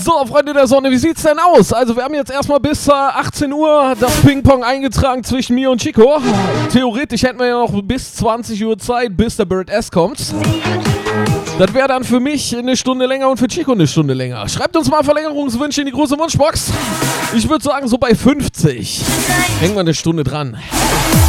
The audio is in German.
So, Freunde der Sonne, wie sieht's denn aus? Also wir haben jetzt erstmal bis 18 Uhr das Ping-Pong eingetragen zwischen mir und Chico. Theoretisch hätten wir ja noch bis 20 Uhr Zeit, bis der Bird S kommt. Das wäre dann für mich eine Stunde länger und für Chico eine Stunde länger. Schreibt uns mal Verlängerungswünsche in die große Wunschbox. Ich würde sagen, so bei 50 hängen wir eine Stunde dran.